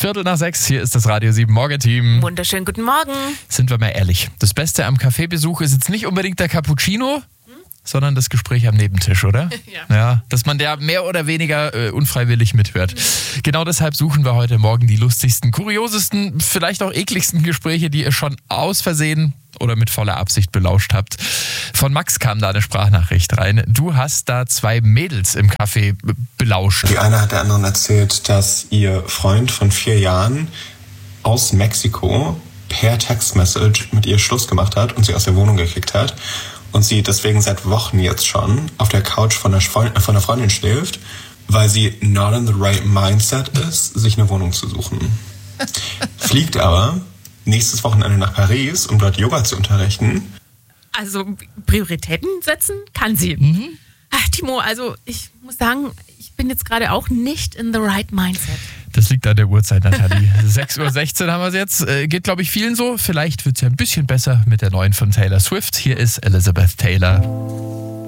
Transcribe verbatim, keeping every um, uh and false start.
Viertel nach sechs, hier ist das Radio sieben Morgenteam. Wunderschönen guten Morgen. Sind wir mal ehrlich, das Beste am Kaffeebesuch ist jetzt nicht unbedingt der Cappuccino, hm? sondern das Gespräch am Nebentisch, oder? Ja. Ja, dass man der mehr oder weniger äh, unfreiwillig mithört. Mhm. Genau deshalb suchen wir heute Morgen die lustigsten, kuriosesten, vielleicht auch ekligsten Gespräche, die ihr schon aus Versehen oder mit voller Absicht belauscht habt. Von Max kam da eine Sprachnachricht rein. Du hast da zwei Mädels im Café belauscht. Die eine hat der anderen erzählt, dass ihr Freund von vier Jahren aus Mexiko per Textmessage mit ihr Schluss gemacht hat und sie aus der Wohnung gekickt hat. Und sie deswegen seit Wochen jetzt schon auf der Couch von einer, Freund- von einer Freundin schläft, weil sie not in the right mindset ist, sich eine Wohnung zu suchen. Fliegt aber nächstes Wochenende nach Paris, um dort Yoga zu unterrichten. Also Prioritäten setzen kann sie. Mhm. Ach, Timo, also ich muss sagen, ich bin jetzt gerade auch nicht in the right mindset. Das liegt an der Uhrzeit, Nathalie. sechs Uhr sechzehn haben wir es jetzt. Äh, geht, glaube ich, vielen so. Vielleicht wird es ja ein bisschen besser mit der neuen von Taylor Swift. Hier ist Elizabeth Taylor.